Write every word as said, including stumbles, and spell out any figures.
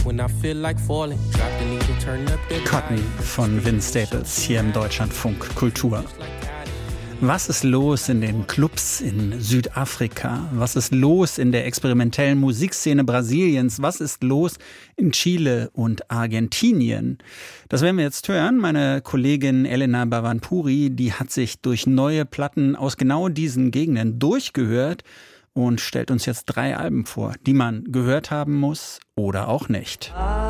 Cotton von Vince Staples hier im Deutschlandfunk Kultur. Was ist los in den Clubs in Südafrika? Was ist los in der experimentellen Musikszene Brasiliens? Was ist los in Chile und Argentinien? Das werden wir jetzt hören. Meine Kollegin Elena Bavanpuri, die hat sich durch neue Platten aus genau diesen Gegenden durchgehört und stellt uns jetzt drei Alben vor, die man gehört haben muss oder auch nicht.